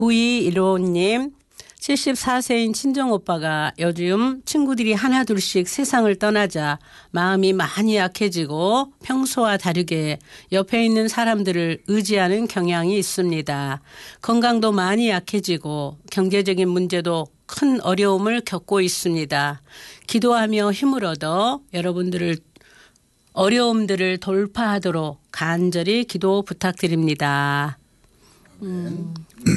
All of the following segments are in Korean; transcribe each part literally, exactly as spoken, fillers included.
구이일오님 칠십사 세인 친정오빠가 요즘 친구들이 하나둘씩 세상을 떠나자 마음이 많이 약해지고 평소와 다르게 옆에 있는 사람들을 의지하는 경향이 있습니다. 건강도 많이 약해지고 경제적인 문제도 큰 어려움을 겪고 있습니다. 기도하며 힘을 얻어 여러분들을 어려움들을 돌파하도록 간절히 기도 부탁드립니다. 음.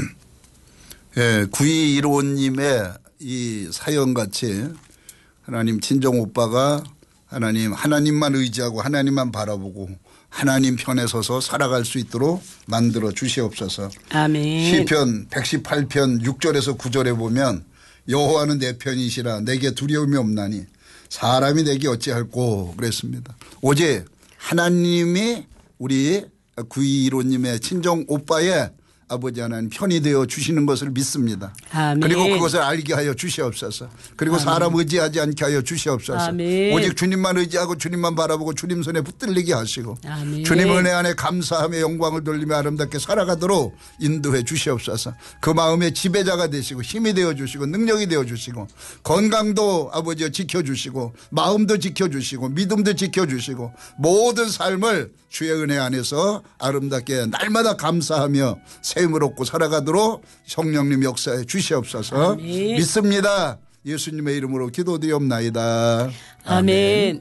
예, 구이일오님의 이 사연같이 하나님 친정 오빠가 하나님 하나님만 의지하고 하나님만 바라보고 하나님 편에 서서 살아갈 수 있도록 만들어 주시옵소서. 아멘. 시편 백십팔 편 육 절에서 구 절에 보면 여호와는 내 편이시라 내게 두려움이 없나니 사람이 내게 어찌할꼬 그랬습니다. 오직 하나님이 우리 구이일오님의 친정 오빠의 아버지 하나님 편이 되어 주시는 것을 믿습니다. 아멘. 그리고 그것을 알게 하여 주시옵소서. 그리고 아멘. 사람 의지하지 않게 하여 주시옵소서. 아멘. 오직 주님만 의지하고 주님만 바라보고 주님 손에 붙들리게 하시고 아멘. 주님 은혜 안에 감사하며 영광을 돌리며 아름답게 살아가도록 인도해 주시옵소서. 그 마음의 지배자가 되시고 힘이 되어 주시고 능력이 되어 주시고 건강도 아버지여 지켜주시고 마음도 지켜주시고 믿음도 지켜주시고 모든 삶을 주의 은혜 안에서 아름답게 날마다 감사하며 샘을 얻고 살아가도록 성령님 역사해 주시옵소서. 아멘. 믿습니다. 예수님의 이름으로 기도드리옵나이다. 아멘. 아멘.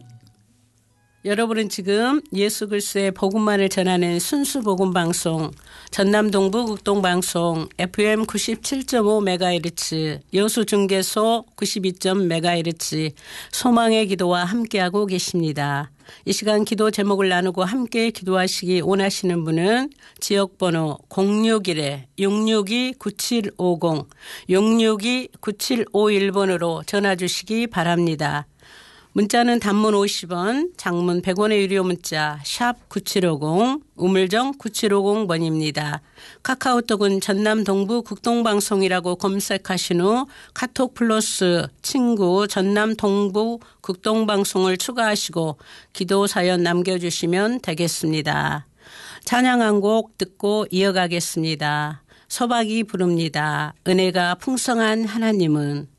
여러분은 지금 예수 그리스도의 복음만을 전하는 순수 복음 방송 전남 동부 극동방송 에프엠 구십칠 점 오 메가헤르츠 여수 중개소 구십이 점 메가헤르츠 소망의 기도와 함께하고 계십니다. 이 시간 기도 제목을 나누고 함께 기도하시기 원하시는 분은 지역번호 공육일 육육이 구칠오공 육육이 구칠오일 번으로 전화 주시기 바랍니다. 문자는 단문 오십 원, 장문 백 원의 유료 문자 샵 구칠오공, 우물정 구칠오공 번입니다. 카카오톡은 전남 동부 극동방송이라고 검색하신 후 카톡 플러스 친구 전남 동부 극동방송을 추가하시고 기도 사연 남겨주시면 되겠습니다. 찬양 한 곡 듣고 이어가겠습니다. 서박이 부릅니다. 은혜가 풍성한 하나님은.